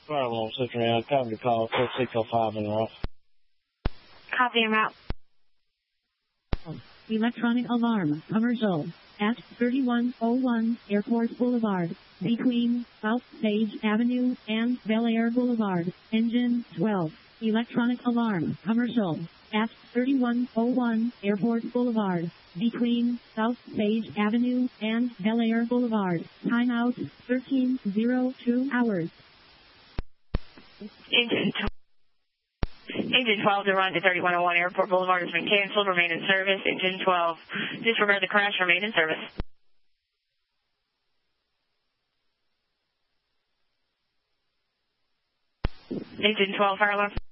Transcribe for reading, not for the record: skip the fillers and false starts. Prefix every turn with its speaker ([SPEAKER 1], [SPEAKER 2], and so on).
[SPEAKER 1] Firewall, Cincinnati, time to call 4605 en route.
[SPEAKER 2] Copy en route.
[SPEAKER 3] Electronic alarm, commercial, at 3101 Airport Boulevard, between South Sage Avenue and Bel Air Boulevard, engine 12. Electronic alarm, commercial, at 3101 Airport Boulevard, between South Sage Avenue and Bel Air Boulevard. Timeout, 13:02 hours.
[SPEAKER 2] Engine 12 to run to 3101 Airport Boulevard has been canceled. Remain in service. Engine 12, disregard the crash. Remain in service. Engine 12, fire alarm.